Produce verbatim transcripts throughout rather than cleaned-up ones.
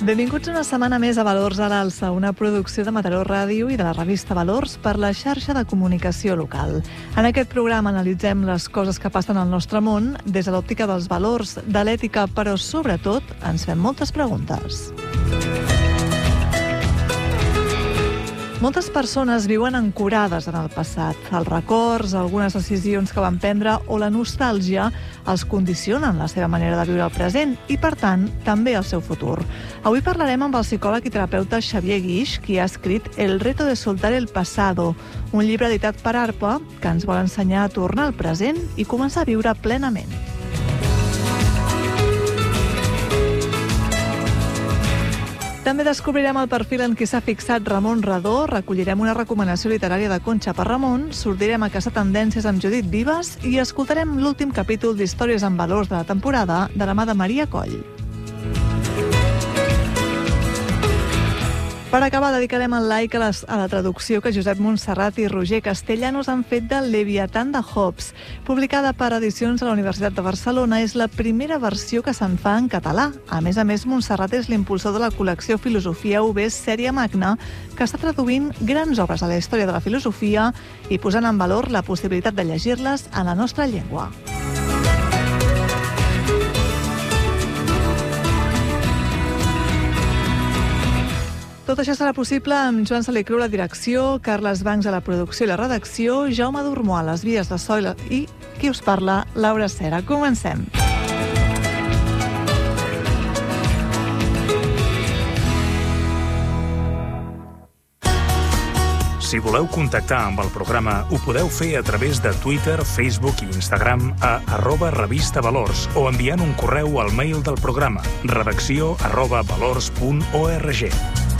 Benvinguts una setmana més a Valors a l'Alça, una producció de Mataró Ràdio i de la revista Valors per la xarxa de comunicació local. En aquest programa analitzem les coses que passen al nostre món des de l'òptica dels valors, de l'ètica, però sobretot ens fem moltes preguntes. Moltes persones viuen ancorades en el passat. Els records, algunes decisions que van prendre o la nostàlgia els condicionen la seva manera de viure el present i, per tant, també el seu futur. Avui parlarem amb el psicòleg i terapeuta Xavier Guix, qui ha escrit El reto de soltar el pasado, un llibre editat per ARPA que ens vol ensenyar a tornar al present i començar a viure plenament. També descobrirem el perfil en què s'ha fixat Ramon Redó, recollirem una recomanació literària de Conxa per Ramon, sortirem a caçar tendències amb Judit Vives i escoltarem l'últim capítol d'Històries amb valors de la temporada de la mà de Maria Coll. Per acabar, dedicarem el like a, les, a la traducció que Josep Montserrat i Roger Castellanos han fet del Leviatán de Hobbes. Publicada per Edicions de la Universitat de Barcelona, és la primera versió que se'n fa en català. A més a més, Montserrat és l'impulsor de la col·lecció Filosofia U B Sèrie Magna, que està traduint grans obres a la història de la filosofia i posant en valor la possibilitat de llegir-les en la nostra llengua. Tot això serà possible amb Joan Salicru a la direcció, Carles Bancs a la producció i la redacció, Jaume Dormó a les vies de so i qui us parla, Laura Cera. Comencem. Si voleu contactar amb el programa, ho podeu fer a través de Twitter, Facebook i Instagram a arroba revista valors o enviant un correu al mail del programa redacció arroba valors punt org.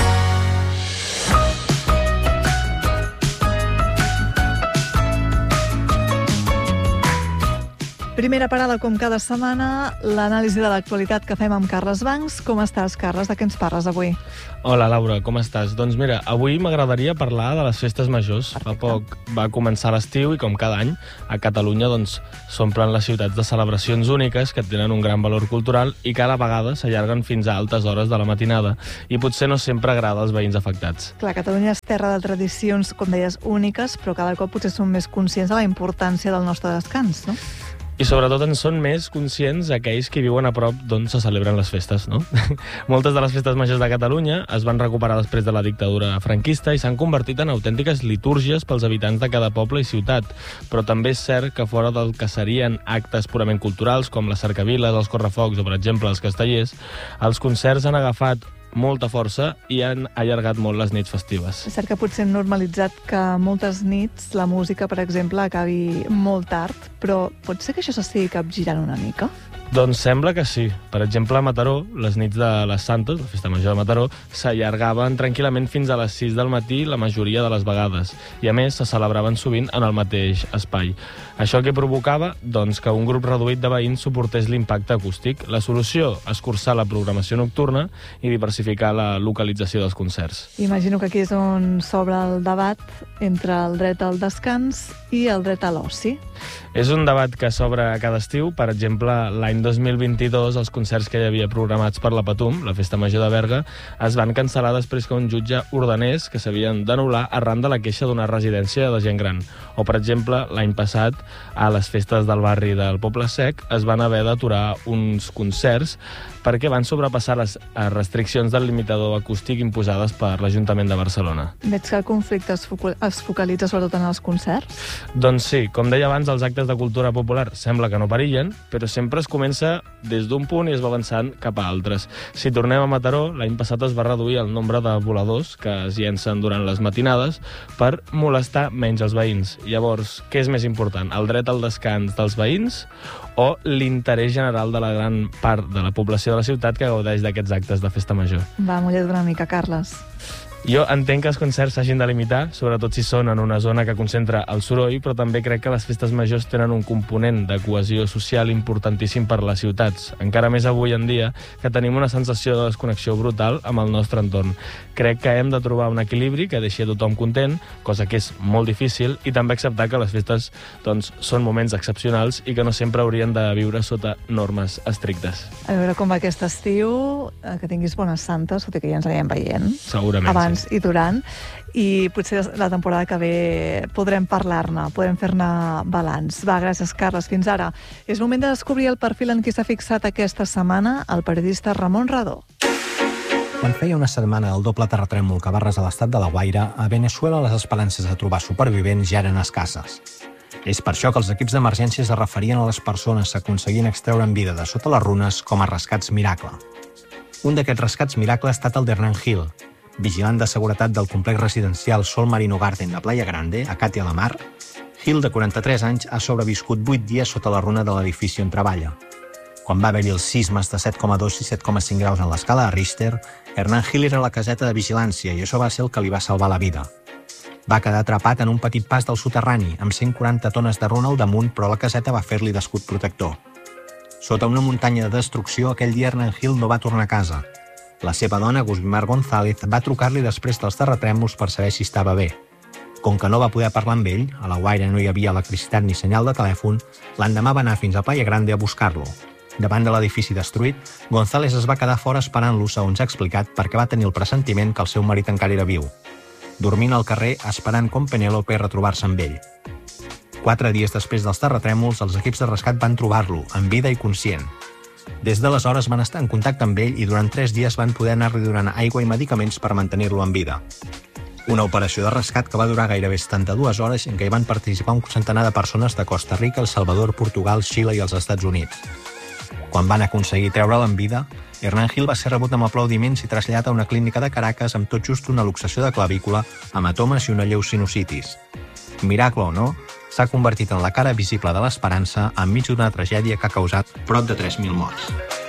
Primera parada, com cada setmana, l'anàlisi de l'actualitat que fem amb Carles Bancs. Com estàs, Carles? De què ens parles avui? Hola, Laura, com estàs? Doncs mira, avui m'agradaria parlar de les festes majors. Perfecte. Fa poc va començar l'estiu i, com cada any, a Catalunya doncs, s'omplen les ciutats de celebracions úniques que tenen un gran valor cultural i cada vegada s'allarguen fins a altes hores de la matinada i potser no sempre agrada als veïns afectats. Clar, Catalunya és terra de tradicions, com deies, úniques, però cada cop potser som més conscients de la importància del nostre descans, no? I sobretot en són més conscients aquells que viuen a prop d'on se celebren les festes, no? Moltes de les festes majors de Catalunya es van recuperar després de la dictadura franquista i s'han convertit en autèntiques litúrgies pels habitants de cada poble i ciutat. Però també és cert que fora del que serien actes purament culturals, com les cercaviles, els correfocs o, per exemple, els castellers, els concerts han agafat molta força i han allargat molt les nits festives. És cert que potser hem normalitzat que moltes nits la música, per exemple, acabi molt tard, però pot ser que això s'estigui capgirant una mica? Doncs sembla que sí. Per exemple, a Mataró, les nits de les Santes, la festa major de Mataró, s'allargaven tranquil·lament fins a les sis del matí la majoria de les vegades. I a més, se celebraven sovint en el mateix espai. Això què provocava? Doncs que un grup reduït de veïns suportés l'impacte acústic. La solució? Escurçar la programació nocturna i diversificar la localització dels concerts. Imagino que aquí és on s'obre el debat entre el dret al descans i el dret a l'oci. És un debat que s'obre cada estiu. Per exemple, l'any dos mil vint-i-dos els concerts que hi havia programats per la Patum, la festa major de Berga, es van cancel·lar després que un jutge ordenés que s'havien d'anul·lar arran de la queixa d'una residència de gent gran. O, per exemple, l'any passat, a les festes del barri del Poble Sec es van haver d'aturar uns concerts perquè van sobrepassar les restriccions del limitador acústic imposades per l'Ajuntament de Barcelona. Veig que el conflicte es, focal es focalitza sobretot en els concerts? Doncs sí, com deia abans, els actes de cultura popular sembla que no perillen, però sempre es comença des d'un punt i es va avançant cap a altres. Si tornem a Mataró, l'any passat es va reduir el nombre de voladors que es llencen durant les matinades per molestar menys els veïns. Llavors, què és més important, el dret al descans dels veïns o l'interès general de la gran part de la població de la ciutat que gaudeix d'aquests actes de festa major? Va, mulla't una mica, Carles. Jo entenc que els concerts s'hagin de limitar, sobretot si són en una zona que concentra el soroll, però també crec que les festes majors tenen un component de cohesió social importantíssim per les ciutats, encara més avui en dia, que tenim una sensació de desconnexió brutal amb el nostre entorn. Crec que hem de trobar un equilibri que deixi a tothom content, cosa que és molt difícil, i també acceptar que les festes doncs, són moments excepcionals i que no sempre haurien de viure sota normes estrictes. A veure com va aquest estiu, que tinguis bones santes, tot i que ja ens anirem veient. Segurament, abans sí. I durant, i potser la temporada que ve podrem parlar-ne, podrem fer-ne balanç. Va, gràcies, Carles. Fins ara. És moment de descobrir el perfil en qui s'ha fixat aquesta setmana el periodista Ramon Radó. Quan feia una setmana el doble terratrèmol que va arrasar l'estat de La Guaira, a Veneçuela les esperances de trobar supervivents ja eren escasses. És per això que els equips d'emergències es referien a les persones que aconseguien extreure en vida de sota les runes com a rescats miracle. Un d'aquests rescats miracle ha estat el d'Hernán Gil, vigilant de seguretat del complex residencial Sol Marino Garden de Playa Grande, a Càtia la Mar. Gil, de quaranta-tres anys, ha sobreviscut vuit dies sota la runa de l'edifici on treballa. Quan va haver-hi els sismes de set coma dos i set coma cinc graus en l'escala de Richter, Hernán Gil era a la caseta de vigilància i això va ser el que li va salvar la vida. Va quedar atrapat en un petit pas del soterrani, amb cent quaranta tones de runa al damunt, però la caseta va fer-li d'escut protector. Sota una muntanya de destrucció, aquell dia Hernán Gil no va tornar a casa. La seva dona, Gusmar González, va trucar-li després dels terratrèmols per saber si estava bé. Com que no va poder parlar amb ell, a La Guaira no hi havia electricitat ni senyal de telèfon, l'endemà va anar fins a Playa Grande a buscar-lo. Davant de l'edifici destruït, González es va quedar fora esperant-lo, segons ha explicat, perquè va tenir el pressentiment que el seu marit encara era viu. Dormint al carrer, esperant com Penélope retrobar-se amb ell. Quatre dies després dels terratrèmols, els equips de rescat van trobar-lo, en vida i conscient. Des d'aleshores van estar en contacte amb ell i durant tres dies van poder anar-li donant aigua i medicaments per mantenir-lo en vida. Una operació de rescat que va durar gairebé setanta-dues hores en què hi van participar un centenar de persones de Costa Rica, El Salvador, Portugal, Xile i els Estats Units. Quan van aconseguir treure'l en vida, Hernán Gil va ser rebut amb aplaudiments i traslladat a una clínica de Caracas amb tot just una luxació de clavícula, hematomes i una leucinocitis. Miracle o no, s'ha convertit en la cara visible de l'esperança enmig d'una tragèdia que ha causat prop de tres mil morts.